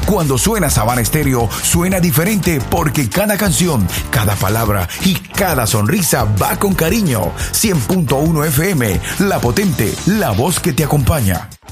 Cuando suena Sabana Estéreo, suena diferente porque cada canción, cada palabra y cada sonrisa va con cariño. 100.1 FM, La Potente, la voz que te acompaña.